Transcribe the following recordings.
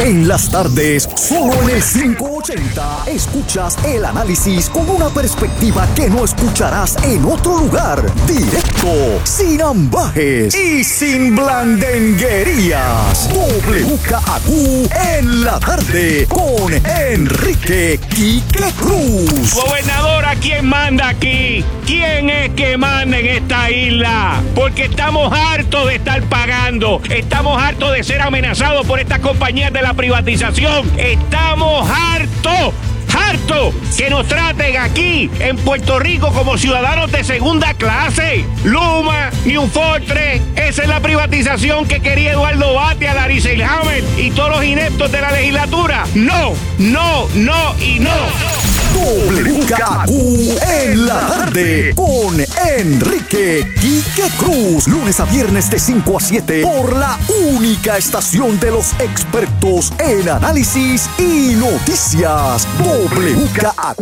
En las tardes, solo en el 580, escuchas el análisis con una perspectiva que no escucharás en otro lugar. Directo, sin ambajes y sin blandenguerías. WKAQ en la tarde con Enrique Quique Cruz. Gobernadora, ¿quién manda aquí? ¿Quién es que manda en esta isla? Porque estamos hartos de estar pagando. Estamos hartos de ser amenazados por estas compañías de la privatización. Estamos hartos que nos traten aquí en Puerto Rico como ciudadanos de segunda clase. Luma, New Fortress, esa es la privatización que quería Eduardo Batia, Larry Selhammer y todos los ineptos de la legislatura. No y no. WKQ en la tarde con Enrique Quique Cruz. Lunes a viernes de 5 a 7 por la única estación de los expertos en análisis y noticias. WKQ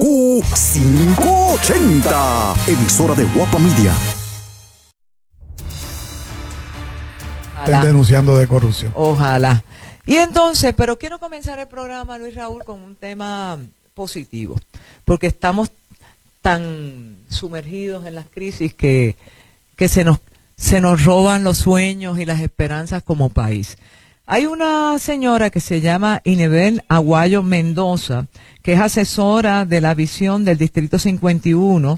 580, emisora de Guapa Media. Están denunciando de corrupción. Ojalá. Y entonces, pero quiero comenzar el programa, Luis Raúl, con un tema positivo, porque estamos tan sumergidos en las crisis que se nos roban los sueños y las esperanzas como país. Hay una señora que se llama Inebel Aguayo Mendoza, que es asesora de la visión del Distrito 51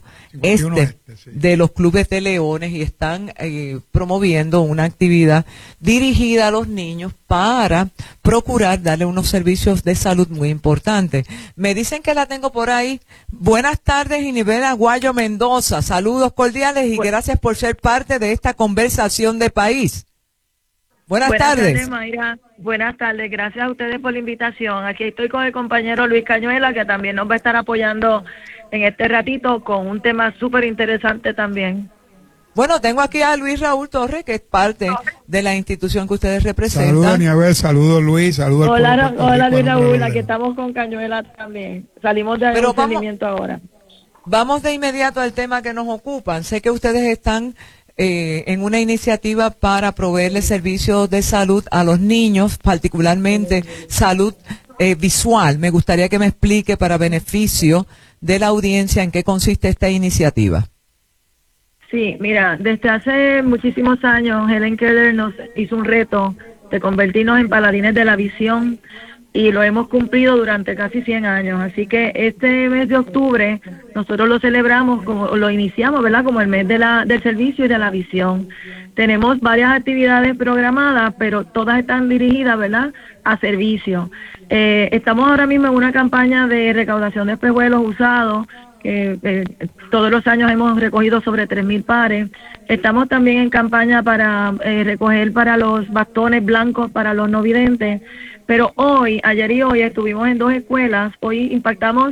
de los clubes de leones, y están promoviendo una actividad dirigida a los niños para procurar darle unos servicios de salud muy importantes. Me dicen que la tengo por ahí. Buenas tardes, Inebel Aguayo Mendoza. Saludos cordiales y gracias por ser parte de esta conversación de país. Buenas tardes, Mayra. Buenas tardes, gracias a ustedes por la invitación. Aquí estoy con el compañero Luis Cañuela, que también nos va a estar apoyando en este ratito con un tema súper interesante también. Bueno, tengo aquí a Luis Raúl Torres, que es parte de la institución que ustedes representan. Saludos, Niabel, saludos, Luis, saludos. Hola, Luis Raúl, aquí estamos con Cañuela también. Salimos de entendimiento ahora. Vamos de inmediato al tema que nos ocupan. Sé que ustedes están en una iniciativa para proveerle servicios de salud a los niños, particularmente salud visual. Me gustaría que me explique, para beneficio de la audiencia, en qué consiste esta iniciativa. Sí, mira, desde hace muchísimos años Helen Keller nos hizo un reto de convertirnos en paladines de la visión, y lo hemos cumplido durante casi 100 años. Así que este mes de octubre nosotros lo celebramos, lo iniciamos, ¿verdad?, como el mes del servicio y de la visión. Tenemos varias actividades programadas, pero todas están dirigidas, ¿verdad?, a servicio. Estamos ahora mismo en una campaña de recaudación de espejuelos usados, que todos los años hemos recogido sobre 3,000 pares. Estamos también en campaña para recoger para los bastones blancos para los no videntes. Pero ayer y hoy estuvimos en 2 escuelas. Hoy impactamos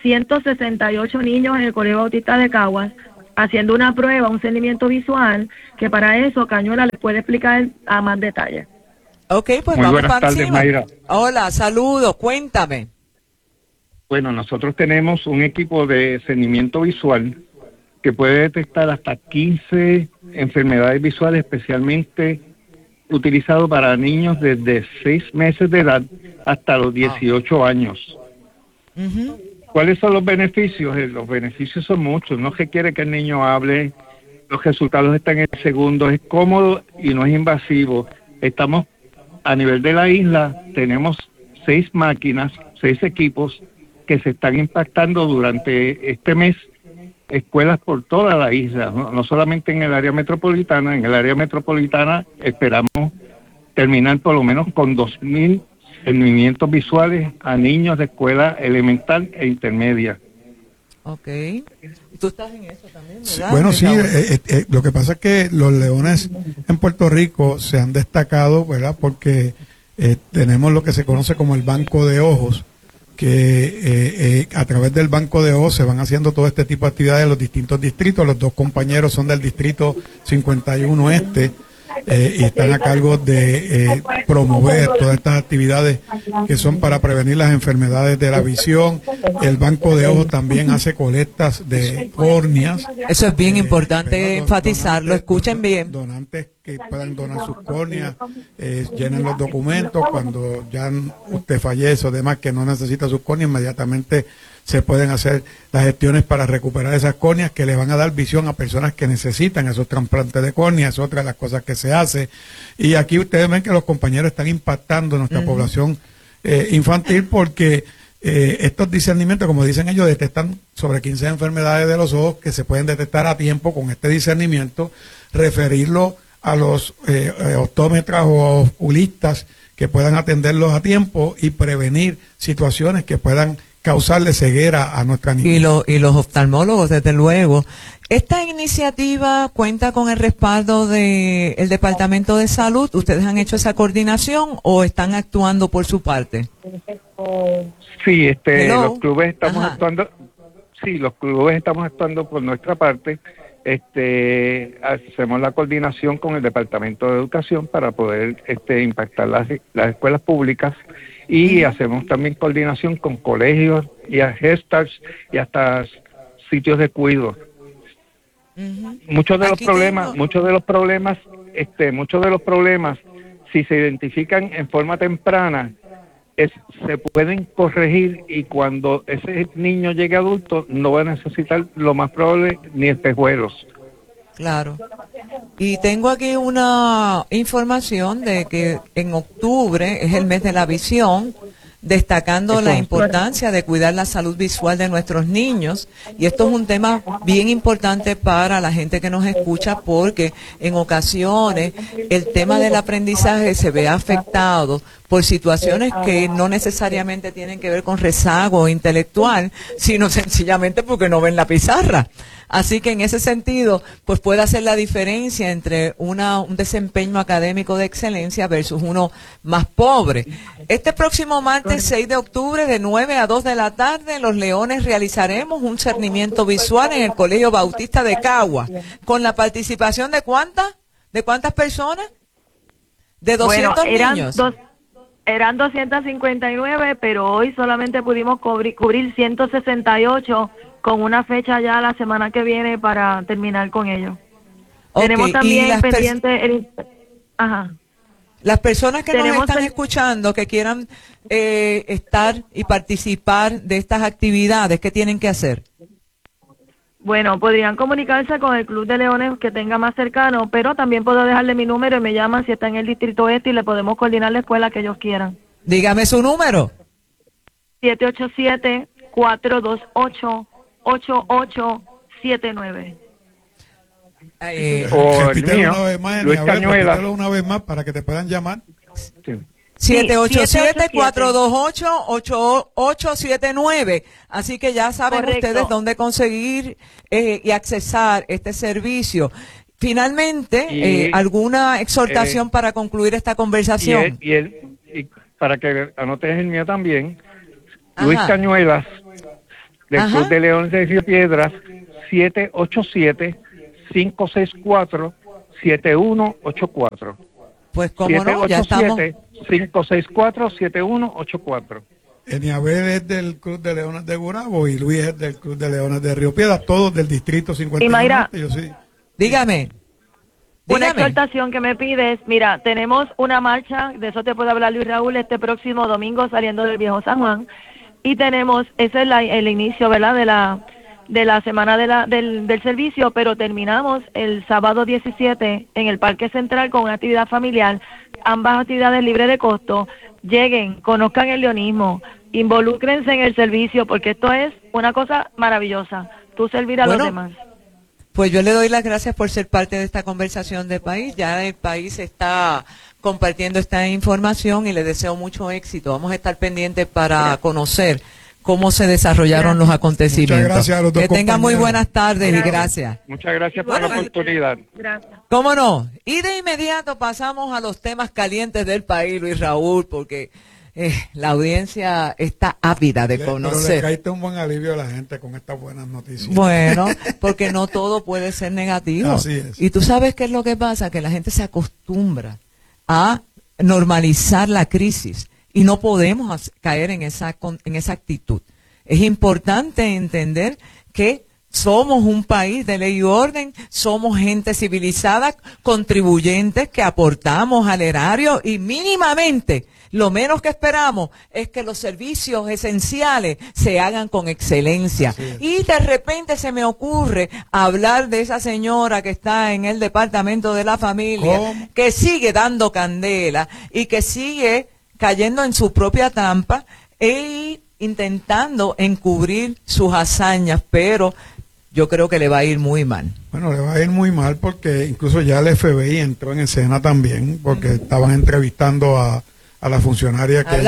168 niños en el Colegio Bautista de Caguas, haciendo una prueba, un seguimiento visual, que para eso Cañuela les puede explicar a más detalle. Ok, pues muy vamos buenas para tardes, encima. Mayra. Hola, saludos, cuéntame. Bueno, nosotros tenemos un equipo de seguimiento visual que puede detectar hasta 15 enfermedades visuales, especialmente utilizado para niños desde 6 meses de edad hasta los 18 años. Uh-huh. ¿Cuáles son los beneficios? Los beneficios son muchos. No requiere que el niño hable, los resultados están en segundos, es cómodo y no es invasivo. Estamos a nivel de la isla, tenemos 6 máquinas, 6 equipos que se están impactando durante este mes, escuelas por toda la isla, no solamente en el área metropolitana. En el área metropolitana esperamos terminar por lo menos con 2,000 seguimientos visuales a niños de escuela elemental e intermedia. Ok. Tú estás en eso también, ¿verdad? Sí, bueno, sí, lo que pasa es que los leones en Puerto Rico se han destacado, ¿verdad?, porque tenemos lo que se conoce como el banco de ojos, que a través del banco de ojos se van haciendo todo este tipo de actividades en los distintos distritos. Los 2 compañeros son del distrito 51 y están a cargo de promover todas estas actividades que son para prevenir las enfermedades de la visión. El banco de ojos también hace colectas de córneas. Eso es bien importante enfatizarlo, escuchen bien. Donantes que puedan donar sus córneas, llenen los documentos. Cuando ya usted fallece o demás que no necesita sus córneas, inmediatamente se pueden hacer las gestiones para recuperar esas córneas que le van a dar visión a personas que necesitan esos trasplantes de córneas. Es otra de las cosas que se hace. Y aquí ustedes ven que los compañeros están impactando nuestra población infantil, porque estos discernimientos, como dicen ellos, detectan sobre 15 enfermedades de los ojos que se pueden detectar a tiempo con este discernimiento, referirlo a los optómetras o oculistas que puedan atenderlos a tiempo y prevenir situaciones que puedan causarle ceguera a nuestra niña. Y los oftalmólogos, desde luego. ¿Esta iniciativa cuenta con el respaldo del Departamento de Salud? ¿Ustedes han hecho esa coordinación o están actuando por su parte? Sí, Hello. los clubes estamos Ajá. actuando. Sí, los clubes estamos actuando por nuestra parte. Hacemos la coordinación con el Departamento de Educación para poder impactar las escuelas públicas, y hacemos también coordinación con colegios y a Head-Starts y hasta sitios de cuidado. Muchos de los problemas, si se identifican en forma temprana, se pueden corregir, y cuando ese niño llegue adulto no va a necesitar, lo más probable, ni espejuelos. Claro. Y tengo aquí una información de que en octubre es el mes de la visión, destacando la importancia de cuidar la salud visual de nuestros niños. Y esto es un tema bien importante para la gente que nos escucha, porque en ocasiones el tema del aprendizaje se ve afectado por situaciones que no necesariamente tienen que ver con rezago intelectual, sino sencillamente porque no ven la pizarra. Así que en ese sentido, pues puede hacer la diferencia entre un desempeño académico de excelencia versus uno más pobre. Este próximo martes 6 de octubre, de 9 a 2 de la tarde, en Los Leones realizaremos un cernimiento visual en el Colegio Bautista de Cagua, con la participación de ¿cuántas personas? De 200 niños. Eran 259, pero hoy solamente pudimos cubrir 168, con una fecha ya la semana que viene para terminar con ello. Okay, tenemos también pendiente las personas que nos tenemos están escuchando, que quieran estar y participar de estas actividades, ¿qué tienen que hacer? Bueno, podrían comunicarse con el Club de Leones que tenga más cercano, pero también puedo dejarle mi número y me llaman si está en el distrito este y le podemos coordinar la escuela que ellos quieran. Dígame su número. 787-428-8879. Repítelo una vez más, Luis Cañuelas. repítelo una vez más para que te puedan llamar. Sí. 787-428-8879. Así que ya saben Correcto. ustedes dónde conseguir y accesar este servicio. Finalmente, ¿alguna exhortación para concluir esta conversación? Y para que anotes el mío también, Luis Ajá. Cañuelas, del Ajá. Club de Leones de Río Piedras, 787-564-7184. Pues cómo no, ya estamos. 564-7184. Eniabel es del Club de Leones de Gurabo y Luis es del Club de Leones de Río Piedras, todos del distrito 51. Y Mayra, Yo sí. Dígame. una Dígame. exhortación que me pides, mira, tenemos una marcha, de eso te puede hablar Luis Raúl, este próximo domingo saliendo del Viejo San Juan, y tenemos, ese es el inicio, ¿verdad?, de la semana del servicio, pero terminamos el sábado 17 en el Parque Central con una actividad familiar, ambas actividades libres de costo. Lleguen, conozcan el leonismo, involúcrense en el servicio, porque esto es una cosa maravillosa, tú servir a los demás. Pues yo le doy las gracias por ser parte de esta conversación de país. Ya el país está compartiendo esta información y le deseo mucho éxito. Vamos a estar pendientes para conocer cómo se desarrollaron los acontecimientos. Muchas gracias a los dos que tengan muy compañeros. buenas tardes y gracias. Muchas gracias por la oportunidad. Gracias. ¿Cómo no? Y de inmediato pasamos a los temas calientes del país, Luis Raúl, porque la audiencia está ávida de Pero le conocer. caíste un buen alivio a la gente con estas buenas noticias. Bueno, porque no todo puede ser negativo. Así es. Y tú sabes qué es lo que pasa, que la gente se acostumbra a normalizar la crisis y no podemos caer en esa actitud. Es importante entender que somos un país de ley y orden, somos gente civilizada, contribuyentes que aportamos al erario y mínimamente lo menos que esperamos es que los servicios esenciales se hagan con excelencia. Y de repente se me ocurre hablar de esa señora que está en el Departamento de la Familia, ¿cómo? que sigue dando candela y que sigue cayendo en su propia trampa e intentando encubrir sus hazañas, pero yo creo que le va a ir muy mal. Bueno, le va a ir muy mal porque incluso ya el FBI entró en escena también, porque estaban entrevistando a la funcionaria que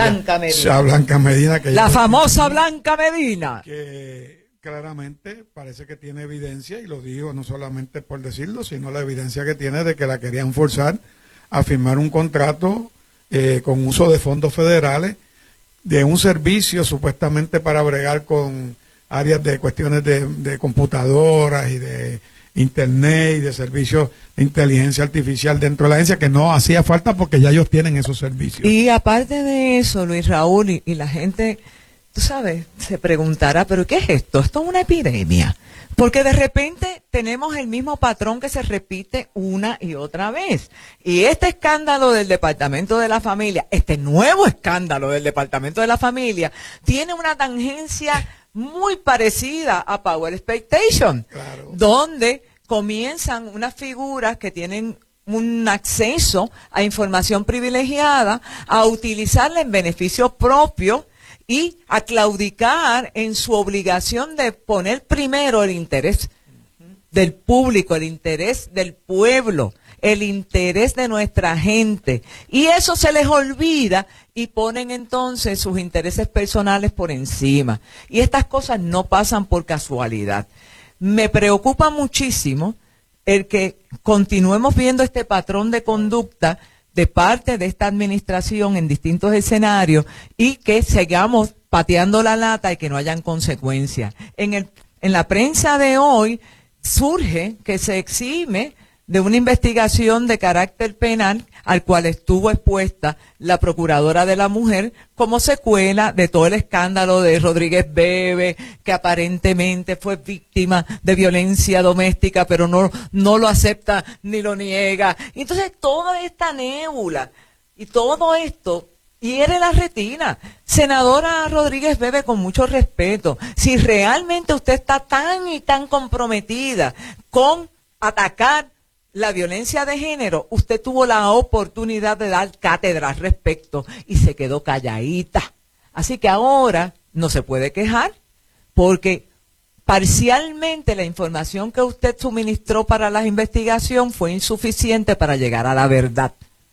a Blanca Medina, que la famosa Blanca Medina, que claramente parece que tiene evidencia, y lo digo no solamente por decirlo, sino la evidencia que tiene de que la querían forzar a firmar un contrato con uso de fondos federales de un servicio supuestamente para bregar con áreas de cuestiones de computadoras y de internet y de servicios de inteligencia artificial dentro de la agencia, que no hacía falta porque ya ellos tienen esos servicios. Y aparte de eso, Luis Raúl, y la gente, tú sabes, se preguntará, ¿pero qué es esto? Esto es una epidemia. Porque de repente tenemos el mismo patrón que se repite una y otra vez. Y este escándalo del Departamento de la Familia, este nuevo escándalo del Departamento de la Familia, tiene una tangencia muy parecida a Power Expectation, Claro. donde comienzan unas figuras que tienen un acceso a información privilegiada, a utilizarla en beneficio propio y a claudicar en su obligación de poner primero el interés del público, el interés del pueblo, el interés de nuestra gente. Y eso se les olvida y ponen entonces sus intereses personales por encima. Y estas cosas no pasan por casualidad. Me preocupa muchísimo el que continuemos viendo este patrón de conducta de parte de esta administración en distintos escenarios y que sigamos pateando la lata y que no hayan consecuencias. En la prensa de hoy surge que se exime de una investigación de carácter penal al cual estuvo expuesta la Procuradora de la Mujer como secuela de todo el escándalo de Rodríguez Bebe, que aparentemente fue víctima de violencia doméstica, pero no lo acepta ni lo niega. Entonces toda esta nébula y todo esto hiere la retina. Senadora Rodríguez Bebe, con mucho respeto, si realmente usted está tan y tan comprometida con atacar la violencia de género, usted tuvo la oportunidad de dar cátedra al respecto y se quedó calladita. Así que ahora no se puede quejar porque parcialmente la información que usted suministró para la investigación fue insuficiente para llegar a la verdad.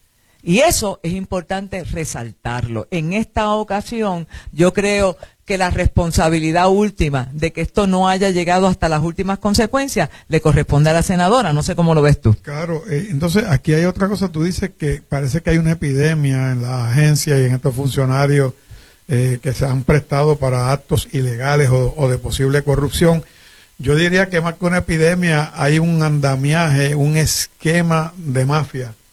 Y eso es importante resaltarlo. En esta ocasión, yo creo que la responsabilidad última de que esto no haya llegado hasta las últimas consecuencias le corresponde a la senadora. No sé cómo lo ves tú. Claro, entonces aquí hay otra cosa. Tú dices que parece que hay una epidemia en la agencia y en estos funcionarios que se han prestado para actos ilegales o de posible corrupción. Yo diría que más que una epidemia hay un andamiaje, un esquema de mafia